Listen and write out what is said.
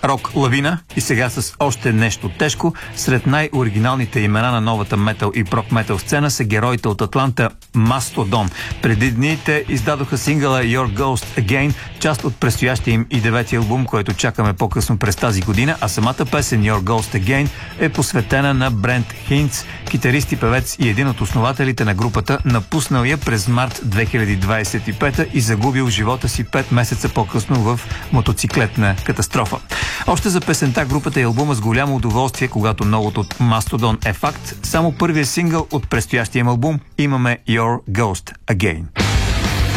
рок лавина и сега с още нещо тежко. Сред най-оригиналните имена на новата метал и прок-метал сцена са героите от Атланта Mastodon. Преди дни те издадоха сингъла Your Ghost Again, част от предстоящия им и 9-ти албум, който чакаме по-късно през тази година, а самата песен Your Ghost Again е посветена на Брент Хинц, китарист и певец и един от основателите на групата, напуснал я през март 2025 и загубил живота си 5 месеца по-късно в мотоциклетна катастрофа. Още за песента, групата и албума с голямо удоволствие, когато новото от Mastodon е факт. Само първият сингъл от предстоящия им албум имаме Your Ghost Again.